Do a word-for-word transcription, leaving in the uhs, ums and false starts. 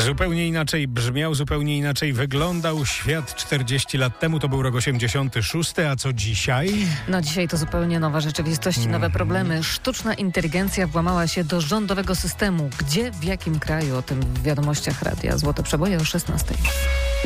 Zupełnie inaczej brzmiał, zupełnie inaczej wyglądał świat czterdzieści lat temu. To był rok osiemdziesiąty szósty, a co dzisiaj? No dzisiaj to zupełnie nowa rzeczywistość, nowe Mhm. problemy. Sztuczna inteligencja włamała się do rządowego systemu. Gdzie, w jakim kraju? O tym w wiadomościach Radia Złote Przeboje o szesnastej.